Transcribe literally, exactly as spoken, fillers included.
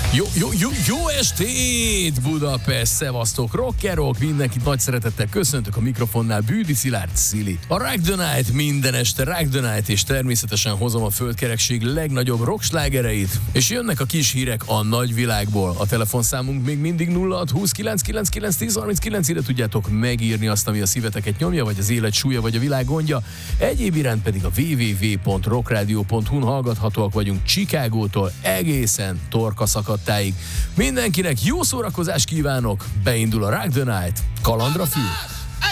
Jó, jó, jó, jó estét, Budapest, szevasztok, rockerok, mindenkit nagy szeretettel köszöntök a mikrofonnál, Bűdi Szilárd Szili. A Rock the Night minden este Rock the Night, és természetesen hozom a földkerekség legnagyobb rockslágereit, és jönnek a kis hírek a nagyvilágból. A telefonszámunk még mindig nulla hat húsz kilenc kilenc kilenc tíz harminckilenc, ide tudjátok megírni azt, ami a szíveteket nyomja, vagy az élet súlya, vagy a világ gondja. Egyéb iránt pedig a double-u double-u double-u pont rockradio pont hu-n hallgathatóak vagyunk Chicagótól egészen Torka szakadtáig. Mindenkinek jó szórakozást kívánok, beindul a Rock the Night, kalandra fül!